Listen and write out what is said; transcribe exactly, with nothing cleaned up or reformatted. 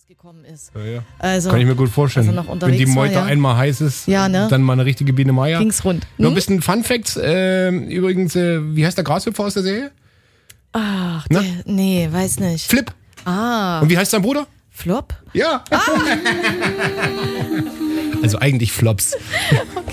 rausgekommen ist. Ja, ja. Also, kann ich mir gut vorstellen. Also noch wenn die Meute war, ja. einmal heiß ist, ja, ne? dann mal eine richtige Biene Meier. Ging's rund. Noch Hm? ein bisschen Fun Facts. Äh, übrigens, äh, wie heißt der Grashüpfer aus der Serie? Ach, der, nee, weiß nicht. Flip. Ah. Und wie heißt sein Bruder? Flop? Ja. Ah. Also eigentlich Flops. Okay.